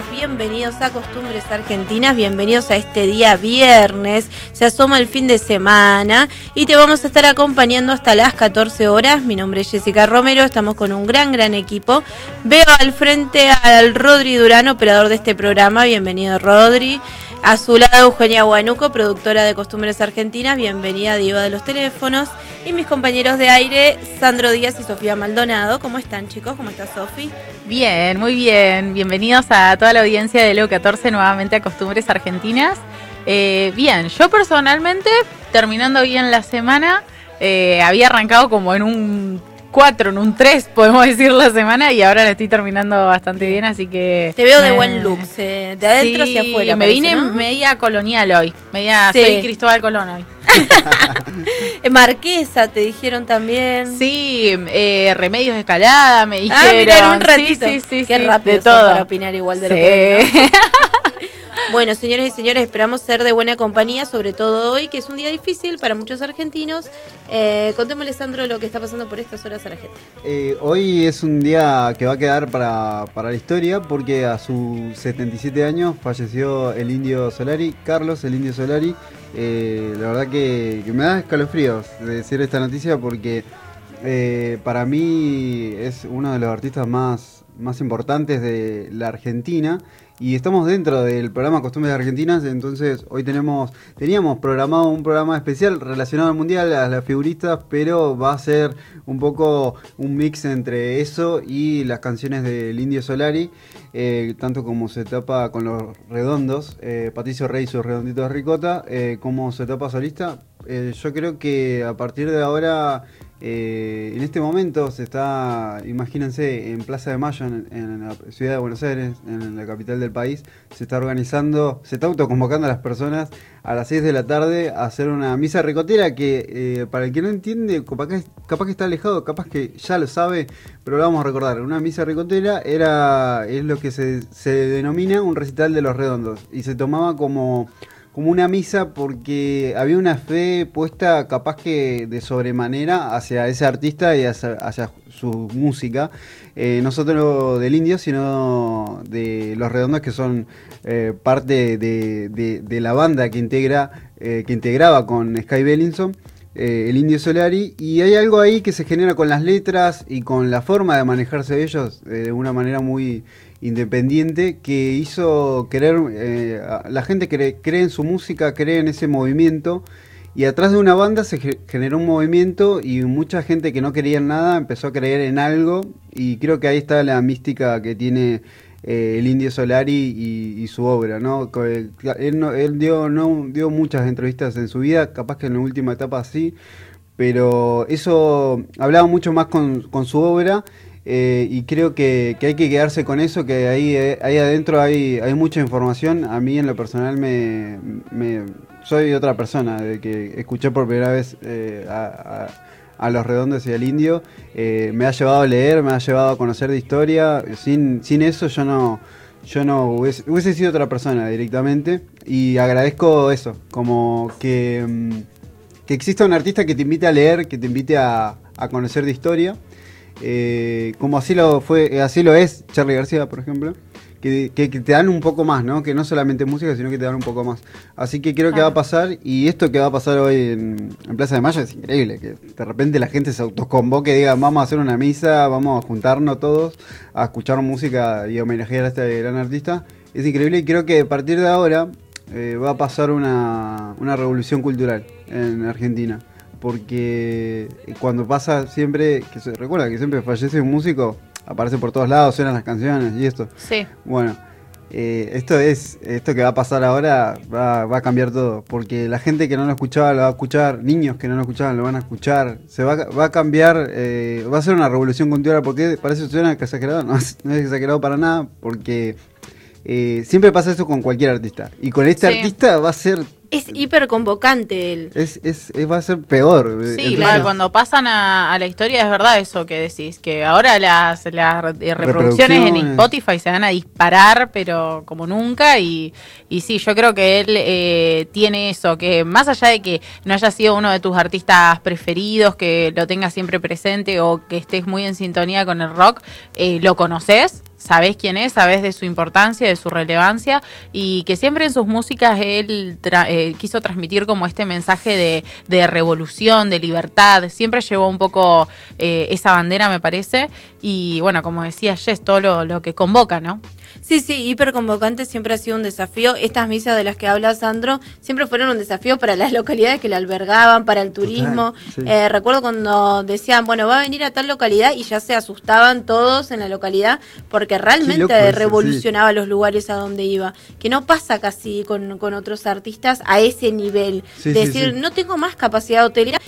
bienvenidos a Costumbres Argentinas, bienvenidos a este día viernes, se asoma el fin de semana y te vamos a estar acompañando hasta las 14 horas. Mi nombre es Jessica Romero, estamos con un gran equipo. Veo al frente al Rodri Durán, operador de este programa, bienvenido Rodri. A su lado Eugenia Guanuco, productora de Costumbres Argentinas, bienvenida Diva de los Teléfonos. Y mis compañeros de aire, Sandro Díaz y Sofía Maldonado. ¿Cómo están, chicos? ¿Cómo está Sofi? Bien, muy bien. Bienvenidos a toda la audiencia de Leo 14 nuevamente a Costumbres Argentinas. Bien, yo personalmente, terminando bien la semana, había arrancado como en un 4, en un 3, podemos decir, la semana, y ahora la estoy terminando bastante bien, así que... Te veo de buen look, de adentro hacia afuera. Me vine, ¿no? Media colonial hoy, soy Cristóbal Colón hoy. Marquesa, te dijeron también. Sí, Remedios de Escalada, me dijeron. Mira, en un ratito. Sí, qué rápido de todo. Para opinar igual de lo que es, ¿no? Bueno, señores y señores, esperamos ser de buena compañía, sobre todo hoy, que es un día difícil para muchos argentinos. Contémosle, Sandro, lo que está pasando por estas horas a la gente. Hoy es un día que va a quedar para la historia, porque a sus 77 años falleció el Indio Solari, Carlos el Indio Solari. La verdad que me da escalofríos de decir esta noticia, porque para mí es uno de los artistas más importantes de la Argentina. Y estamos dentro del programa Costumbres Argentinas, entonces hoy teníamos programado un programa especial relacionado al Mundial, a las figuristas, pero va a ser un poco un mix entre eso y las canciones del Indio Solari, tanto como se tapa con los redondos, Patricio Rey y sus redonditos de ricota, como se tapa solista. Yo creo que a partir de ahora... en este momento se está, imagínense, en Plaza de Mayo, en la ciudad de Buenos Aires, en la capital del país, se está autoconvocando a las personas a las 6 de la tarde a hacer una misa ricotera que, para el que no entiende, capaz que está alejado, capaz que ya lo sabe, pero lo vamos a recordar. Una misa ricotera es lo que se denomina un recital de los redondos, y se tomaba como una misa porque había una fe puesta capaz que de sobremanera hacia ese artista y hacia su música, no solo del Indio sino de los Redondos, que son parte de la banda que integraba con Sky Bellinson, el Indio Solari, y hay algo ahí que se genera con las letras y con la forma de manejarse de ellos de una manera muy independiente, que hizo querer, la gente cree en su música, cree en ese movimiento, y atrás de una banda se generó un movimiento y mucha gente que no creía en nada empezó a creer en algo, y creo que ahí está la mística que tiene el Indio Solari y su obra, ¿no? Él dio muchas entrevistas en su vida, capaz que en la última etapa sí, pero eso hablaba mucho más con su obra. Y creo que hay que quedarse con eso, que ahí adentro hay mucha información. A mí en lo personal soy otra persona, de que escuché por primera vez a los Redondos y al Indio. Me ha llevado a leer, me ha llevado a conocer de historia. Sin eso yo no hubiese sido otra persona directamente, y agradezco eso, como que exista un artista que te invite a leer, que te invite a conocer de historia. Como así lo es Charly García, por ejemplo, que te dan un poco más, ¿no? Que no solamente música, sino que te dan un poco más. Así que creo que va a pasar, y esto que va a pasar hoy en Plaza de Mayo es increíble, que de repente la gente se autoconvoque y diga, vamos a hacer una misa, vamos a juntarnos todos a escuchar música y homenajear a este gran artista. Es increíble, y creo que a partir de ahora va a pasar una revolución cultural en Argentina. Porque cuando pasa siempre, que se recuerda que siempre fallece un músico, aparece por todos lados, suenan las canciones y esto. Sí. Bueno, esto que va a pasar ahora va a cambiar todo, porque la gente que no lo escuchaba lo va a escuchar, niños que no lo escuchaban lo van a escuchar, va a cambiar, va a ser una revolución cultural, porque parece que suena exagerado, no es exagerado para nada, porque siempre pasa eso con cualquier artista, y con este artista va a ser... Es hiper convocante él. Va a ser peor. Sí, entonces, claro, cuando pasan a la historia es verdad eso que decís, que ahora las reproducciones en Spotify se van a disparar, pero como nunca, y sí, yo creo que él tiene eso, que más allá de que no haya sido uno de tus artistas preferidos, que lo tengas siempre presente o que estés muy en sintonía con el rock, lo conoces. sabés quién es, sabés de su importancia, de su relevancia, y que siempre en sus músicas él quiso transmitir como este mensaje de revolución, de libertad. Siempre llevó un poco esa bandera, me parece, y bueno, como decía Jess, todo lo que convoca, ¿no? Sí, hiperconvocante siempre ha sido un desafío. Estas misas de las que habla Sandro siempre fueron un desafío para las localidades que la albergaban, para el turismo. Total, sí. Recuerdo cuando decían, bueno, va a venir a tal localidad y ya se asustaban todos en la localidad porque realmente revolucionaba los lugares a donde iba. Que no pasa casi con otros artistas a ese nivel. De decir, no tengo más capacidad hotelera